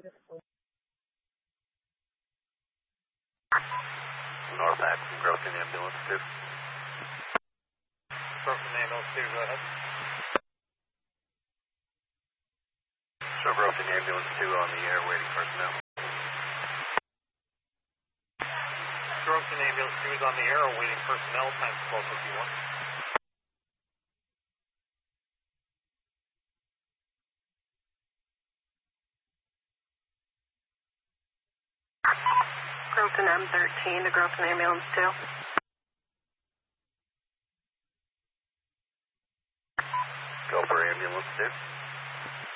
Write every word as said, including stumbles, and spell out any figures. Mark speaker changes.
Speaker 1: North Acton, Growth Ambulance two.
Speaker 2: Growth Ambulance two, go ahead.
Speaker 1: Show Growth Ambulance two on the air, waiting personnel.
Speaker 2: Growth Ambulance two is on the air, awaiting personnel, time twelve fifty-one.
Speaker 3: Growth M thirteen to Growth Ambulance two.
Speaker 1: Go for Ambulance two.